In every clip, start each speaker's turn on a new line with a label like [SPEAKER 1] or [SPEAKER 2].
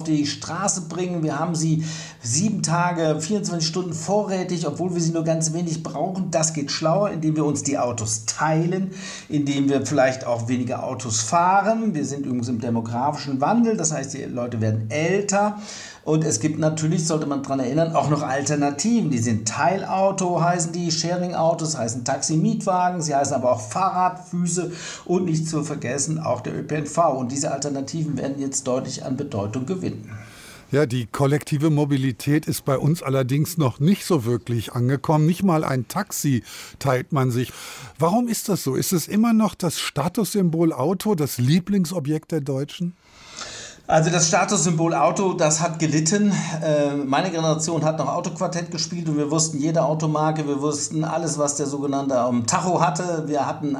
[SPEAKER 1] die Straße bringen. Wir haben sie 7 Tage, 24 Stunden vorrätig, obwohl wir sie nur ganz wenig brauchen. Das geht schlauer, indem wir uns die Autos teilen, indem wir vielleicht auch weniger Autos fahren. Wir sind übrigens im demografischen Wandel, das heißt, die Leute werden älter. Und es gibt natürlich, sollte man daran erinnern, auch noch Alternativen. Die sind Teilauto, heißen die, Sharing-Autos, heißen Taxi-Mietwagen, sie heißen aber auch Fahrradfüße und nicht zu vergessen auch der ÖPNV. Und diese Alternativen werden jetzt deutlich an Bedeutung gewinnen.
[SPEAKER 2] Ja, die kollektive Mobilität ist bei uns allerdings noch nicht so wirklich angekommen. Nicht mal ein Taxi teilt man sich. Warum ist das so? Ist es immer noch das Statussymbol Auto, das Lieblingsobjekt der Deutschen?
[SPEAKER 1] Also das Statussymbol Auto, das hat gelitten. Meine Generation hat noch Autoquartett gespielt und wir wussten jede Automarke, wir wussten alles, was der sogenannte Tacho hatte. Wir hatten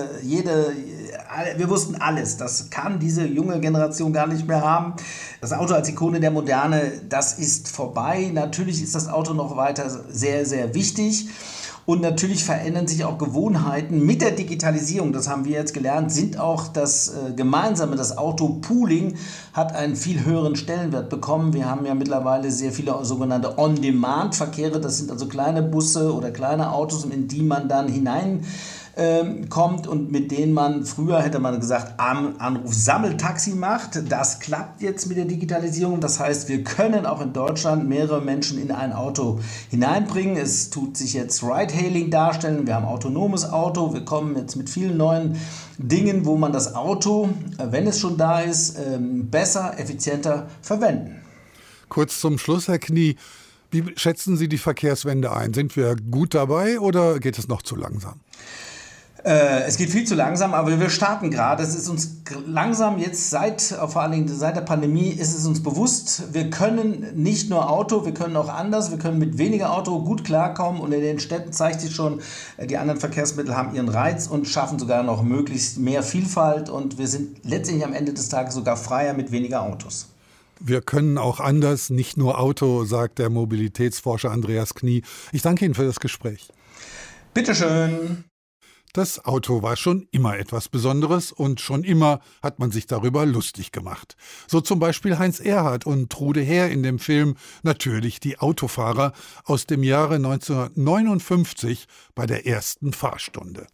[SPEAKER 1] wir wussten alles. Das kann diese junge Generation gar nicht mehr haben. Das Auto als Ikone der Moderne, das ist vorbei. Natürlich ist das Auto noch weiter sehr, sehr wichtig. Und natürlich verändern sich auch Gewohnheiten. Mit der Digitalisierung, das haben wir jetzt gelernt, sind auch das Autopooling hat einen viel höheren Stellenwert bekommen. Wir haben ja mittlerweile sehr viele sogenannte On-Demand-Verkehre. Das sind also kleine Busse oder kleine Autos, in die man dann hineinkommt und mit denen man, früher hätte man gesagt, Anruf-Sammeltaxi macht. Das klappt jetzt mit der Digitalisierung. Das heißt, wir können auch in Deutschland mehrere Menschen in ein Auto hineinbringen. Es tut sich jetzt Ride-Hailing darstellen. Wir haben autonomes Auto. Wir kommen jetzt mit vielen neuen Dingen, wo man das Auto, wenn es schon da ist, besser, effizienter verwenden.
[SPEAKER 2] Kurz zum Schluss, Herr Knie. Wie schätzen Sie die Verkehrswende ein? Sind wir gut dabei oder geht es noch zu langsam?
[SPEAKER 1] Es geht viel zu langsam, aber wir starten gerade. Es ist uns langsam jetzt vor allen Dingen seit der Pandemie ist es uns bewusst, wir können nicht nur Auto, wir können auch anders, wir können mit weniger Auto gut klarkommen und in den Städten zeigt sich schon, die anderen Verkehrsmittel haben ihren Reiz und schaffen sogar noch möglichst mehr Vielfalt und wir sind letztendlich am Ende des Tages sogar freier mit weniger Autos.
[SPEAKER 2] Wir können auch anders, nicht nur Auto, sagt der Mobilitätsforscher Andreas Knie. Ich danke Ihnen für das Gespräch.
[SPEAKER 1] Bitteschön.
[SPEAKER 2] Das Auto war schon immer etwas Besonderes und schon immer hat man sich darüber lustig gemacht. So zum Beispiel Heinz Erhardt und Trude Herr in dem Film Natürlich die Autofahrer aus dem Jahre 1959 bei der ersten Fahrstunde.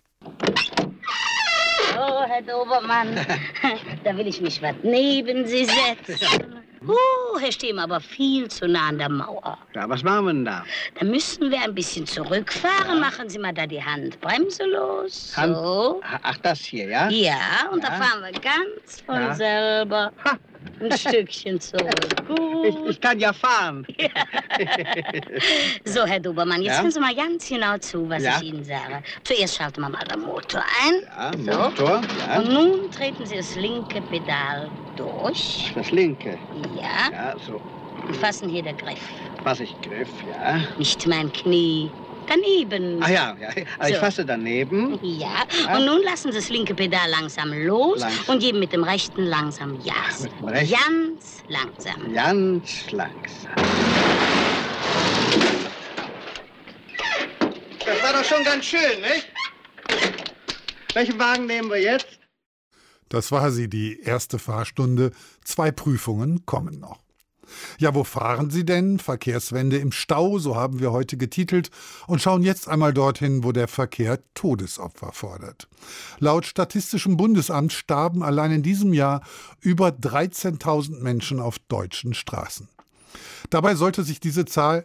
[SPEAKER 3] Oh, Herr Dobermann, da will ich mich was neben Sie setzen. Herr Stehm, aber viel zu nah an der Mauer.
[SPEAKER 4] Ja, was machen wir denn da?
[SPEAKER 3] Da müssten wir ein bisschen zurückfahren. Machen Sie mal da die Handbremse los. So.
[SPEAKER 4] Ach, das hier, ja?
[SPEAKER 3] Ja, und da fahren wir ganz von selber. Ein Stückchen zurück.
[SPEAKER 4] Ich kann ja fahren.
[SPEAKER 3] Ja. So, Herr Dobermann, jetzt hören Sie mal ganz genau zu, was ich Ihnen sage. Zuerst schalten wir mal den Motor ein.
[SPEAKER 4] Ja, Motor. Ja.
[SPEAKER 3] Und nun treten Sie das linke Pedal durch.
[SPEAKER 4] Das linke?
[SPEAKER 3] Ja.
[SPEAKER 4] Ja, so.
[SPEAKER 3] Und fassen hier den Griff.
[SPEAKER 4] Fass ich Griff, ja.
[SPEAKER 3] Nicht mein Knie. Daneben.
[SPEAKER 4] Ach ja. Also ich fasse daneben.
[SPEAKER 3] Ja. Und nun lassen Sie das linke Pedal langsam los und geben mit dem rechten langsam Gas.
[SPEAKER 4] Mit dem rechten?
[SPEAKER 3] Ganz langsam.
[SPEAKER 4] Ganz langsam. Das war doch schon ganz schön, nicht? Welchen Wagen nehmen wir jetzt?
[SPEAKER 2] Das war sie, die erste Fahrstunde. 2 Prüfungen kommen noch. Ja, wo fahren Sie denn? Verkehrswende im Stau, so haben wir heute getitelt und schauen jetzt einmal dorthin, wo der Verkehr Todesopfer fordert. Laut Statistischem Bundesamt starben allein in diesem Jahr über 13.000 Menschen auf deutschen Straßen. Dabei sollte sich diese Zahl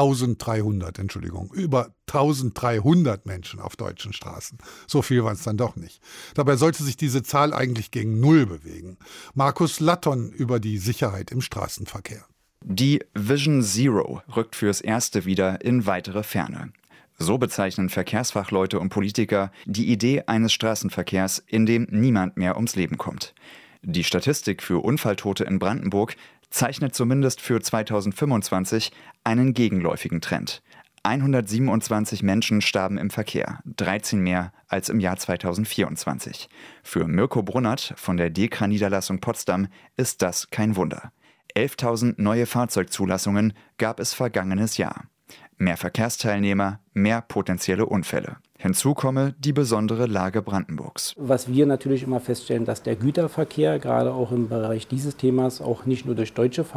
[SPEAKER 2] über 1300 Menschen auf deutschen Straßen. So viel waren es dann doch nicht. Dabei sollte sich diese Zahl eigentlich gegen 0 bewegen. Markus Latton über die Sicherheit im Straßenverkehr.
[SPEAKER 5] Die Vision Zero rückt fürs Erste wieder in weitere Ferne. So bezeichnen Verkehrsfachleute und Politiker die Idee eines Straßenverkehrs, in dem niemand mehr ums Leben kommt. Die Statistik für Unfalltote in Brandenburg zeichnet zumindest für 2025 einen gegenläufigen Trend. 127 Menschen starben im Verkehr, 13 mehr als im Jahr 2024. Für Mirko Brunnert von der DEKRA-Niederlassung Potsdam ist das kein Wunder. 11.000 neue Fahrzeugzulassungen gab es vergangenes Jahr. Mehr Verkehrsteilnehmer, mehr potenzielle Unfälle. Hinzu komme die besondere Lage Brandenburgs.
[SPEAKER 6] Was wir natürlich immer feststellen, dass der Güterverkehr, gerade auch im Bereich dieses Themas, auch nicht nur durch deutsche